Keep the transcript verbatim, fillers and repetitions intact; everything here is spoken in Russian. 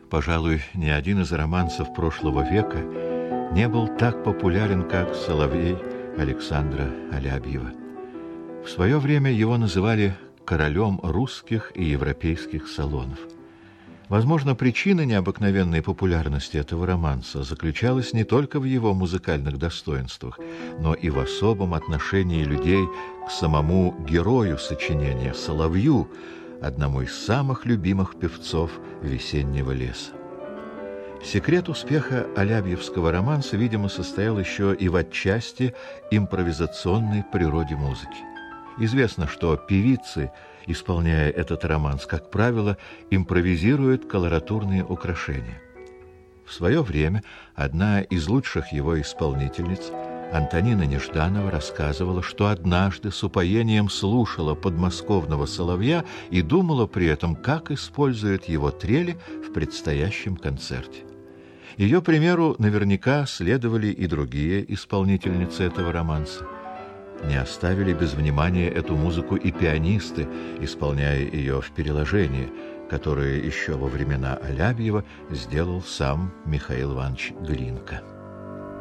Пожалуй, ни один из романсов прошлого века не был так популярен, как «Соловей» Александра Алябьева. В свое время его называли королем русских и европейских салонов. Возможно, причина необыкновенной популярности этого романса заключалась не только в его музыкальных достоинствах, но и в особом отношении людей к самому герою сочинения, Соловью, одному из самых любимых певцов весеннего леса. Секрет успеха алябьевского романса, видимо, состоял еще и в отчасти импровизационной природе музыки. Известно, что певицы, исполняя этот романс, как правило, импровизируют колоратурные украшения. В свое время одна из лучших его исполнительниц, Антонина Нежданова, рассказывала, что однажды с упоением слушала подмосковного соловья и думала при этом, как использует его трели в предстоящем концерте. Ее примеру наверняка следовали и другие исполнительницы этого романса. Не оставили без внимания эту музыку и пианисты, исполняя ее в переложении, которое еще во времена Алябьева сделал сам Михаил Иванович Глинка.